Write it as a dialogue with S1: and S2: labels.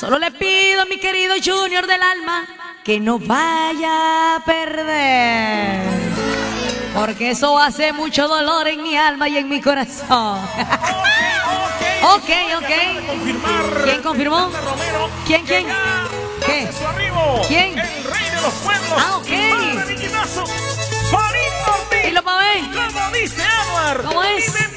S1: Solo le pido a mi querido Junior del alma que no vaya a perder, porque eso hace mucho dolor en mi alma y en mi corazón. Ok. ¿Quién confirmó? ¿Quién? ¿Qué? ¿Quién?
S2: El rey de los pueblos.
S1: Ah, ok.
S2: ¿Y lo pa' ver?
S1: ¿Cómo dice Anuar?
S2: ¿Cómo es?